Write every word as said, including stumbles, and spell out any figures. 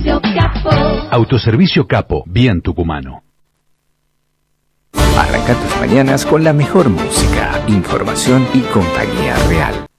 Autoservicio Capo. Autoservicio Capo, bien tucumano. Arranca tus mañanas con la mejor música, información y compañía real.